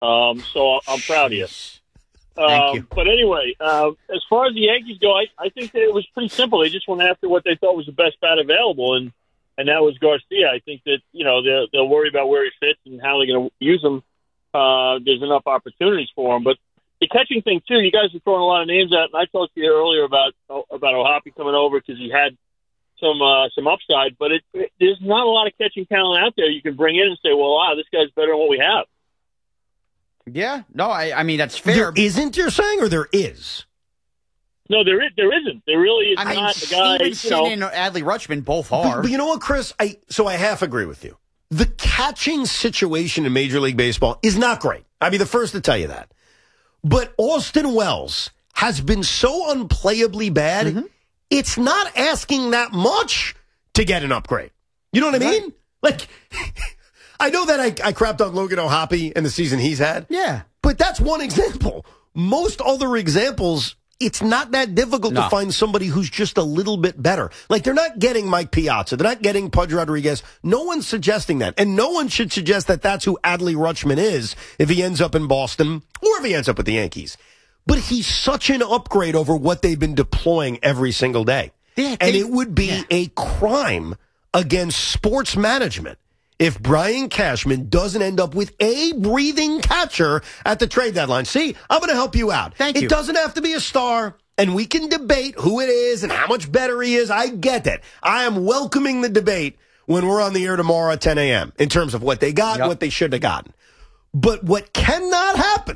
So I'm proud of you. Thank you. But anyway, as far as the Yankees go, I think that it was pretty simple. They just went after what they thought was the best bat available, and that was Garcia. I think that, they'll worry about where he fits and how they're going to use him. There's enough opportunities for him. But the catching thing, too, you guys are throwing a lot of names out, and I talked to you earlier about O'Hoppe coming over because he had some upside, but there's not a lot of catching talent out there you can bring in and say, well, wow, this guy's better than what we have. Yeah, no, I mean, that's fair. There isn't, you're saying, or there is? No, there isn't. There really is not the guy. Stevenson and Adley Rutschman both are. But you know what, Chris? I half agree with you. The catching situation in Major League Baseball is not great. I'd be the first to tell you that. But Austin Wells has been so unplayably bad, it's not asking that much to get an upgrade. You know what I mean? Like, I know that I crapped on Logan O'Hoppe and the season he's had. Yeah. But that's one example. Most other examples, it's not that difficult to find somebody who's just a little bit better. Like, they're not getting Mike Piazza. They're not getting Pudge Rodriguez. No one's suggesting that. And no one should suggest that that's who Adley Rutschman is if he ends up in Boston or if he ends up with the Yankees. But he's such an upgrade over what they've been deploying every single day. And it would be a crime against sports management if Brian Cashman doesn't end up with a breathing catcher at the trade deadline. See, I'm going to help you out. Thank you. It doesn't have to be a star, and we can debate who it is and how much better he is. I get that. I am welcoming the debate when we're on the air tomorrow at 10 a.m. in terms of what they got, what they should have gotten. But what cannot happen,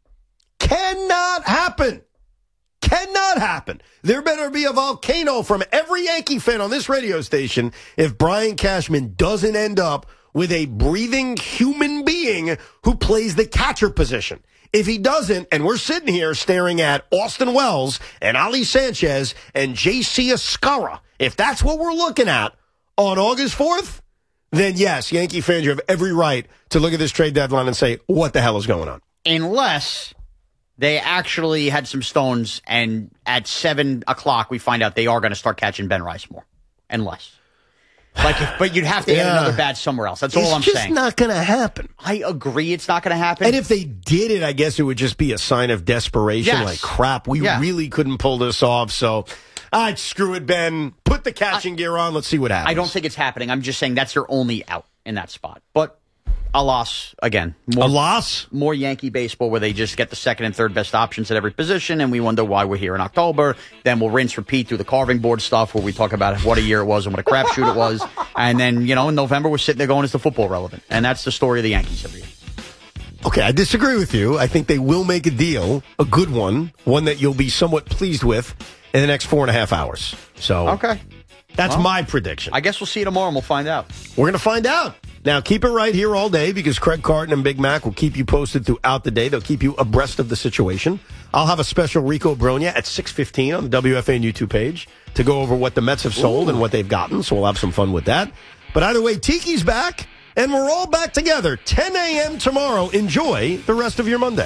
there better be a volcano from every Yankee fan on this radio station if Brian Cashman doesn't end up with a breathing human being who plays the catcher position. If he doesn't, and we're sitting here staring at Austin Wells and Ali Sanchez and J.C. Escara, if that's what we're looking at on August 4th, then yes, Yankee fans, you have every right to look at this trade deadline and say, what the hell is going on? Unless they actually had some stones, and at 7 o'clock, we find out they are going to start catching Ben Rice more. Unless. But you'd have to get another bat somewhere else. That's all I'm saying. It's just not going to happen. I agree it's not going to happen. And if they did it, I guess it would just be a sign of desperation. Yes. Like, crap, we really couldn't pull this off. So, screw it, Ben. Put the catching gear on. Let's see what happens. I don't think it's happening. I'm just saying that's your only out in that spot. But a loss, again. More Yankee baseball where they just get the second and third best options at every position, and we wonder why we're here in October. Then we'll rinse, repeat through the carving board stuff where we talk about what a year it was and what a crapshoot it was. And then, in November, we're sitting there going, is the football relevant? And that's the story of the Yankees every year. Okay, I disagree with you. I think they will make a deal, a good one that you'll be somewhat pleased with in the next 4.5 hours. So, okay. That's my prediction. I guess we'll see you tomorrow and we'll find out. We're going to find out. Now, keep it right here all day because Craig Carton and Big Mac will keep you posted throughout the day. They'll keep you abreast of the situation. I'll have a special Rico Bronya at 6:15 on the WFAN YouTube page to go over what the Mets have sold and what they've gotten, so we'll have some fun with that. But either way, Tiki's back, and we're all back together 10 a.m. tomorrow. Enjoy the rest of your Monday.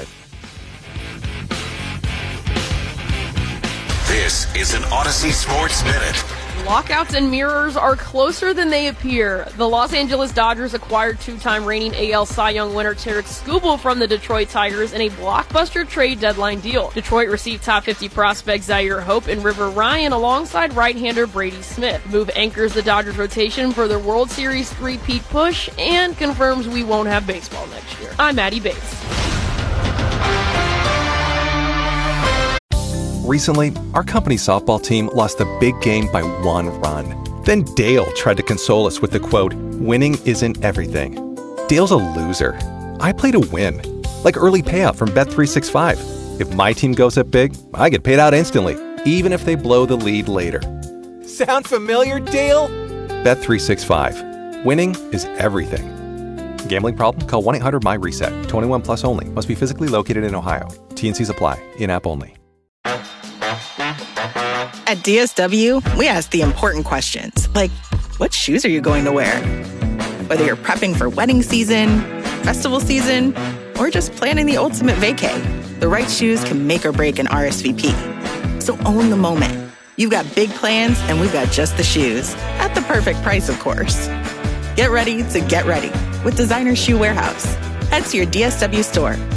This is an Odyssey Sports Minute. Lockouts and mirrors are closer than they appear. The Los Angeles Dodgers acquired two-time reigning AL Cy Young winner Tarik Skubal from the Detroit Tigers in a blockbuster trade deadline deal. Detroit received top 50 prospect Zaire Hope and River Ryan alongside right-hander Brady Smith. The move anchors the Dodgers rotation for their World Series three-peat push and confirms we won't have baseball next year. I'm Maddie Bates. Recently, our company softball team lost a big game by 1 run. Then Dale tried to console us with the quote, "Winning isn't everything." Dale's a loser. I play to win. Like early payout from Bet365. If my team goes up big, I get paid out instantly, even if they blow the lead later. Sound familiar, Dale? Bet365. Winning is everything. Gambling problem? Call 1-800-MY-RESET. 21 plus only. Must be physically located in Ohio. T&Cs apply. In-app only. At DSW, we ask the important questions, like, what shoes are you going to wear? Whether you're prepping for wedding season, festival season, or just planning the ultimate vacay, the right shoes can make or break an RSVP. So own the moment. You've got big plans, and we've got just the shoes. At the perfect price, of course. Get ready to get ready with Designer Shoe Warehouse. Head to your DSW store